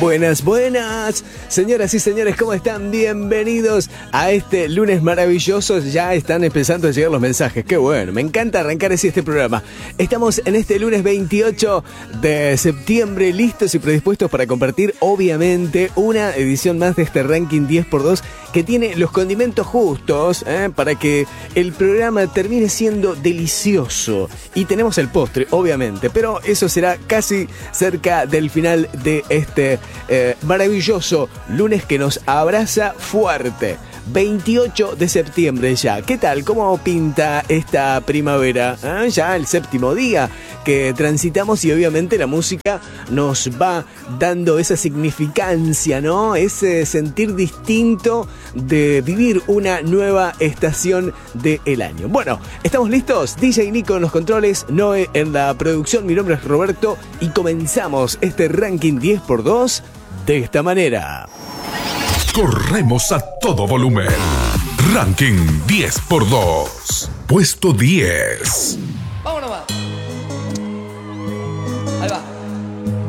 Buenas, buenas, señoras y señores, ¿cómo están? Bienvenidos a este lunes maravilloso. Ya están empezando a llegar los mensajes. Qué bueno, me encanta arrancar así este programa. Estamos en este lunes 28 de septiembre, listos y predispuestos para compartir, obviamente, una edición más de este ranking 10x2 que tiene los condimentos justos para que el programa termine siendo delicioso. Y tenemos el postre, obviamente, pero eso será casi cerca del final de este maravilloso lunes que nos abraza fuerte. 28 de septiembre ya. ¿Qué tal? ¿Cómo pinta esta primavera? Ya el séptimo día que transitamos y obviamente la música nos va dando esa significancia, ¿no? Ese sentir distinto de vivir una nueva estación del año. Bueno, ¿estamos listos? DJ Nico en los controles, Noé en la producción, mi nombre es Roberto y comenzamos este ranking 10x2 de esta manera. Corremos a todo volumen. Ranking 10x2. Puesto 10. ¡Vámonos!